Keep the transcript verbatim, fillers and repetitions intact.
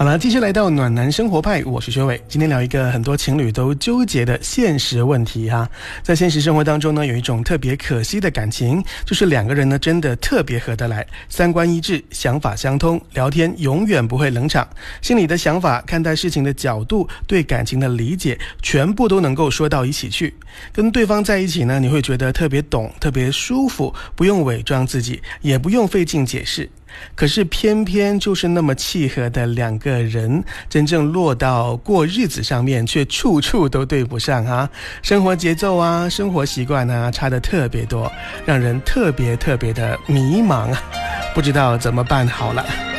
好了，继续来到暖男生活派，我是修伟。今天聊一个很多情侣都纠结的现实问题哈。在现实生活当中呢，有一种特别可惜的感情，就是两个人呢真的特别合得来，三观一致，想法相通，聊天永远不会冷场，心里的想法、看待事情的角度、对感情的理解，全部都能够说到一起去。跟对方在一起呢，你会觉得特别懂，特别舒服，不用伪装自己，也不用费劲解释。可是偏偏就是那么契合的两个人，真正落到过日子上面却处处都对不上啊！生活节奏啊，生活习惯啊，差得特别多，让人特别特别的迷茫啊，不知道怎么办好了。